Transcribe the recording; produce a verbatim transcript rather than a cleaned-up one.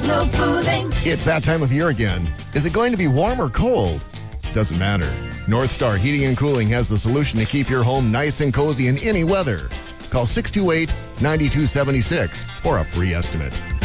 no fooling. It's that time of year again. Is it going to be warm or cold? Doesn't matter. North Star Heating and Cooling has the solution to keep your home nice and cozy in any weather. Call six two eight, nine two seven six for a free estimate.